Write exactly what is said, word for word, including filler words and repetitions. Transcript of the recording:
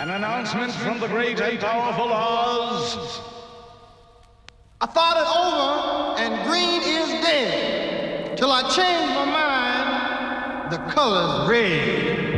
An announcement from the great and powerful Oz. I thought it over, and green is dead. Till I changed my mind, the color's red.